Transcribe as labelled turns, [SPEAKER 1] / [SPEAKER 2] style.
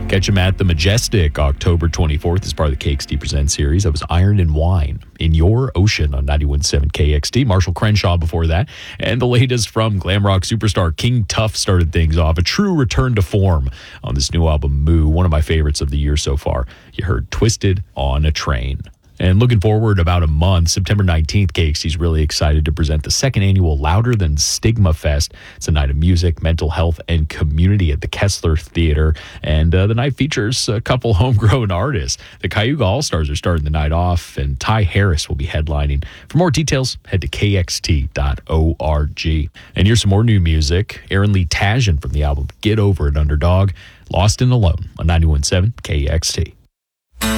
[SPEAKER 1] Catch him at the Majestic October 24th as part of the KXT Presents series. That was Iron and Wine in Your Ocean on 91.7 KXT. Marshall Crenshaw before that. And the latest from glam rock superstar King Tuff started things off. A true return to form on this new album, Moo, one of my favorites of the year so far. You heard Twisted on a Train. And looking forward about a month, September 19th, KXT is really excited to present the second annual Louder Than Stigma Fest. It's a night of music, mental health, and community at the Kessler Theater. And the night features a couple homegrown artists. The Cayuga All-Stars are starting the night off, and Ty Harris will be headlining. For more details, head to kxt.org. And here's some more new music. Aaron Lee Tajan from the album Get Over It Underdog, Lost and Alone on 91.7 KXT.